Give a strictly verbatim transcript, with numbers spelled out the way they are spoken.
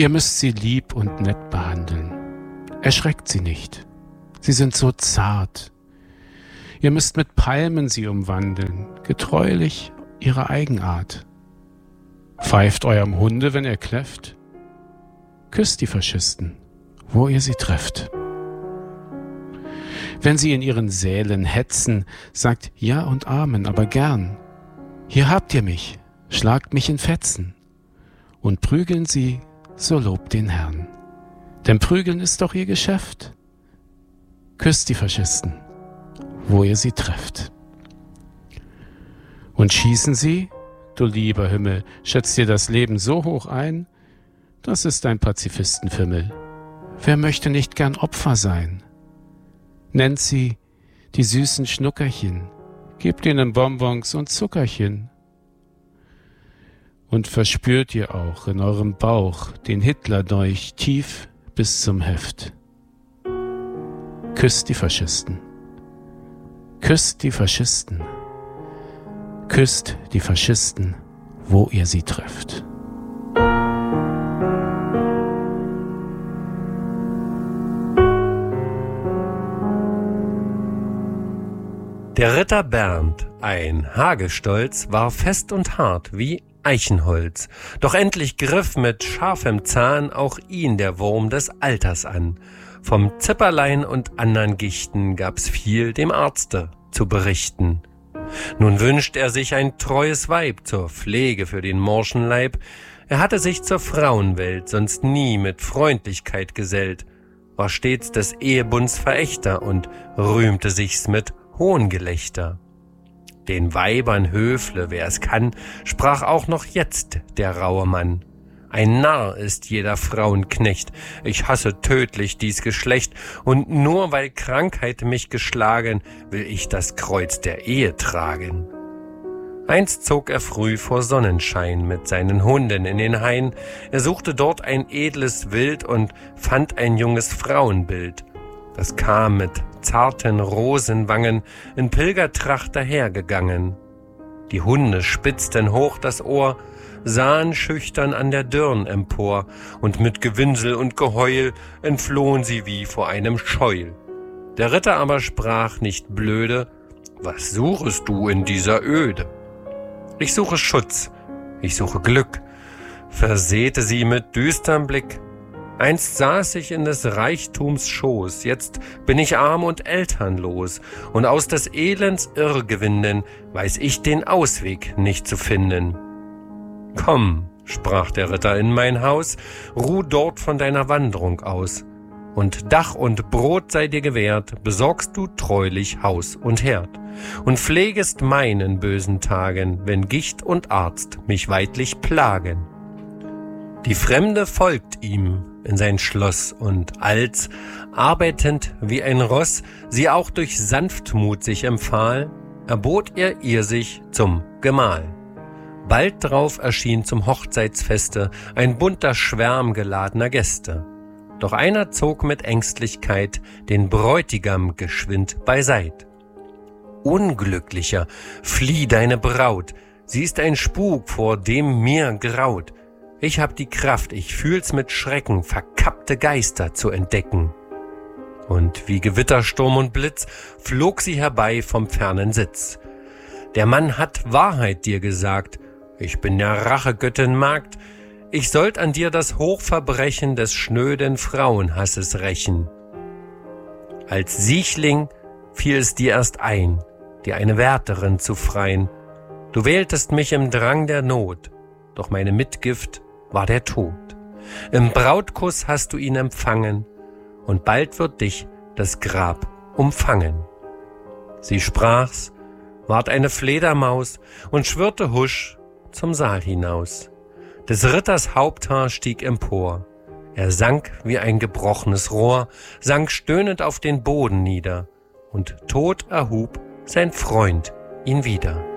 Ihr müsst sie lieb und nett behandeln. Erschreckt sie nicht. Sie sind so zart. Ihr müsst mit Palmen sie umwandeln, getreulich ihrer Eigenart. Pfeift eurem Hunde, wenn er kläfft. Küsst die Faschisten, wo ihr sie trefft. Wenn sie in ihren Sälen hetzen, sagt Ja und Amen, aber gern. Hier habt ihr mich, schlagt mich in Fetzen. Und prügeln sie, so lobt den Herrn. Denn prügeln ist doch ihr Geschäft. Küsst die Faschisten, wo ihr sie trefft. Und schießen sie, du lieber Himmel, schätzt dir das Leben so hoch ein? Das ist ein Pazifistenfimmel. Wer möchte nicht gern Opfer sein? Nennt sie die süßen Schnuckerchen, gebt ihnen Bonbons und Zuckerchen. Und verspürt ihr auch in eurem Bauch den Hitlerdolch tief bis zum Heft. Küsst die Faschisten. Küsst die Faschisten. Küsst die Faschisten, wo ihr sie trefft. Der Ritter Bernd, ein Hagestolz, war fest und hart wie Eichenholz. Doch endlich griff mit scharfem Zahn auch ihn der Wurm des Alters an. Vom Zipperlein und andern Gichten gab's viel dem Arzte zu berichten. Nun wünscht er sich ein treues Weib zur Pflege für den morschen Leib. Er hatte sich zur Frauenwelt sonst nie mit Freundlichkeit gesellt, war stets des Ehebunds Verächter und rühmte sich's mit Hohngelächter. Den Weibern Höfle, wer es kann, sprach auch noch jetzt der raue Mann. Ein Narr ist jeder Frauenknecht, ich hasse tödlich dies Geschlecht, und nur weil Krankheit mich geschlagen, will ich das Kreuz der Ehe tragen. Einst zog er früh vor Sonnenschein mit seinen Hunden in den Hain, er suchte dort ein edles Wild und fand ein junges Frauenbild. Das kam mit zarten Rosenwangen in Pilgertracht dahergegangen. Die Hunde spitzten hoch das Ohr, sahen schüchtern an der Dirn empor, und mit Gewinsel und Geheul entflohen sie wie vor einem Scheuel. Der Ritter aber sprach nicht blöde: Was suchest du in dieser Öde? Ich suche Schutz, ich suche Glück, versäte sie mit düsterem Blick. Einst saß ich in des Reichtums Schoß, jetzt bin ich arm und elternlos, und aus des Elends Irrgewinden weiß ich den Ausweg nicht zu finden. Komm, sprach der Ritter, in mein Haus, ruh dort von deiner Wanderung aus, und Dach und Brot sei dir gewährt, besorgst du treulich Haus und Herd, und pflegest meinen bösen Tagen, wenn Gicht und Arzt mich weidlich plagen. Die Fremde folgt ihm in sein Schloss, und als, arbeitend wie ein Ross, sie auch durch Sanftmut sich empfahl, erbot er ihr sich zum Gemahl. Bald drauf erschien zum Hochzeitsfeste ein bunter Schwärm geladener Gäste. Doch einer zog mit Ängstlichkeit den Bräutigam geschwind beiseit. Unglücklicher, flieh deine Braut, sie ist ein Spuk, vor dem mir graut. Ich hab die Kraft, ich fühl's mit Schrecken, verkappte Geister zu entdecken. Und wie Gewittersturm und Blitz flog sie herbei vom fernen Sitz. Der Mann hat Wahrheit dir gesagt, ich bin der Rachegöttin Magd, ich sollt an dir das Hochverbrechen des schnöden Frauenhasses rächen. Als Siechling fiel es dir erst ein, dir eine Wärterin zu freien. Du wähltest mich im Drang der Not, doch meine Mitgift war der Tod. Im Brautkuss hast du ihn empfangen, und bald wird dich das Grab umfangen. Sie sprach's, ward eine Fledermaus und schwirrte husch zum Saal hinaus. Des Ritters Haupthaar stieg empor. Er sank wie ein gebrochenes Rohr, sank stöhnend auf den Boden nieder, und tot erhub sein Freund ihn wieder.